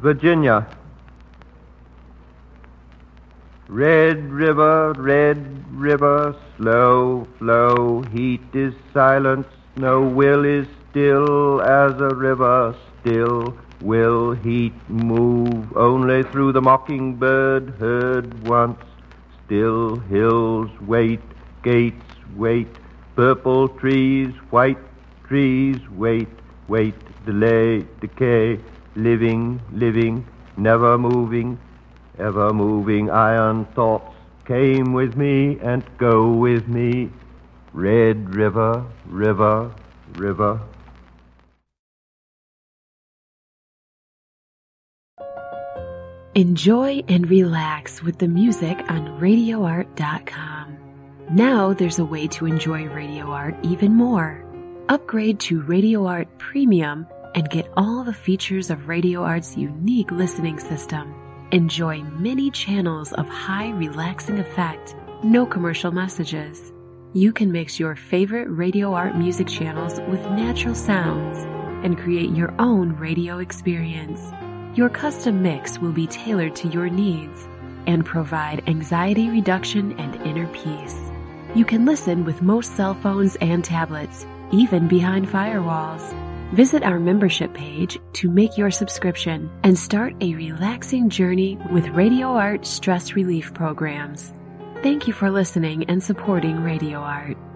Virginia. Red river, slow flow, heat is silence, no will is still as a river, still will heat move only through the mockingbird heard once. Still hills wait, gates wait, purple trees, white trees wait, delay, decay, living, never moving, ever moving. Iron thoughts came with me and go with me. Red river, river. Enjoy and relax with the music on RadioArt.com. Now there's a way to enjoy Radio Art even more. Upgrade to Radio Art Premium and get all the features of Radio Art's unique listening system. Enjoy many channels of high relaxing effect, no commercial messages. You can mix your favorite Radio Art music channels with natural sounds and create your own radio experience. Your custom mix will be tailored to your needs and provide anxiety reduction and inner peace. You can listen with most cell phones and tablets, even behind firewalls. Visit our membership page to make your subscription and start a relaxing journey with Radio Art stress relief programs. Thank you for listening and supporting Radio Art.